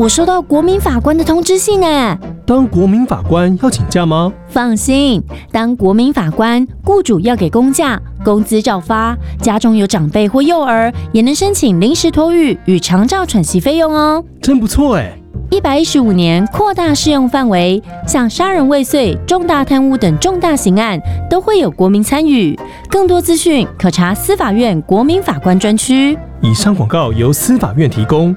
我收到国民法官的通知信呢。 当国民法官要请假吗？ 放心，当国民法官，雇主要给公假，工资照发。家中有长辈或幼儿，也能申请临时托育与长照喘息费用哦。 真不错哎 ！115年扩大适用范围，像杀人未遂、重大贪污等重大刑案都会有国民参与。更多资讯可查司法院国民法官专区。 以上广告由司法院提供。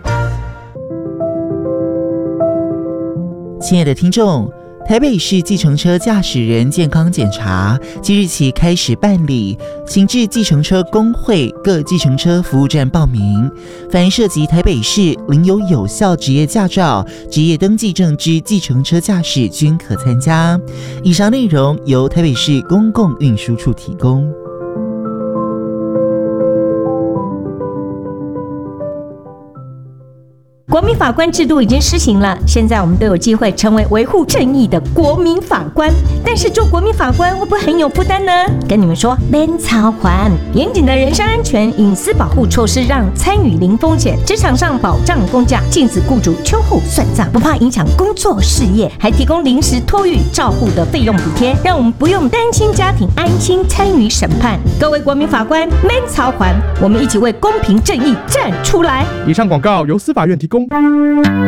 亲爱的听众，台北市计程车驾驶人健康检查即日起开始办理，请至计程车工会各计程车服务站报名。凡涉及台北市领有有效职业驾照、职业登记证之计程车驾驶均可参加。以上内容由台北市公共运输处提供。 国民法官制度已经施行了，现在我们都有机会成为维护正义的国民法官。但是做国民法官会不会很有负担呢？跟你们说，免操还严谨的人身安全、隐私保护措施，让参与零风险。职场上保障公假，禁止雇主秋后算账，不怕影响工作事业，还提供临时托育照护的费用补贴，让我们不用担心家庭，安心参与审判。各位国民法官，免操还，我们一起为公平正义站出来。 以上广告由司法院提供。